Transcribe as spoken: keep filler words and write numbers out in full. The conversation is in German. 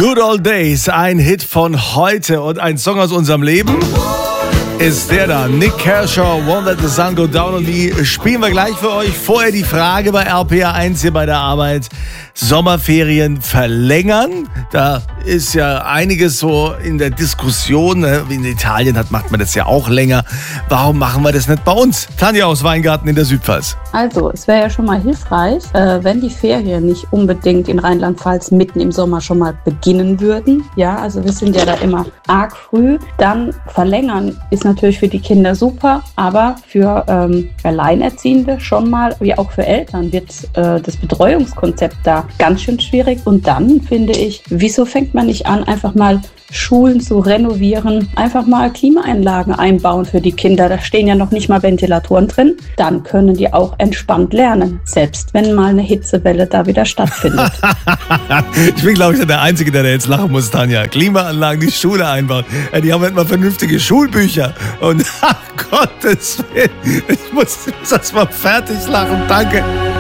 Good Old Days, ein Hit von heute und ein Song aus unserem Leben ist der da. Nick Kershaw, Won't Let the Sun Go Down, und die spielen wir gleich für euch. Vorher die Frage bei R P R eins hier bei der Arbeit. Sommerferien verlängern. Da ist ja einiges so in der Diskussion. Ne? In Italien hat, macht man das ja auch länger. Warum machen wir das nicht bei uns? Tanja aus Weingarten in der Südpfalz. Also, es wäre ja schon mal hilfreich, äh, wenn die Ferien nicht unbedingt in Rheinland-Pfalz mitten im Sommer schon mal beginnen würden. Ja, also wir sind ja da immer arg früh. Dann verlängern ist natürlich für die Kinder super, aber für ähm, Alleinerziehende schon mal, wie auch für Eltern, wird äh, das Betreuungskonzept da ganz schön schwierig. Und dann finde ich, wieso fängt man nicht an, einfach mal Schulen zu renovieren, einfach mal Klimaanlagen einbauen für die Kinder. Da stehen ja noch nicht mal Ventilatoren drin. Dann können die auch entspannt lernen, selbst wenn mal eine Hitzewelle da wieder stattfindet. Ich bin, glaube ich, der Einzige, der da jetzt lachen muss, Tanja. Klimaanlagen, die Schule einbauen. Ja, die haben nicht mal vernünftige Schulbücher. Und ach Gottes Willen, ich muss, ich muss das mal fertig lachen. Danke.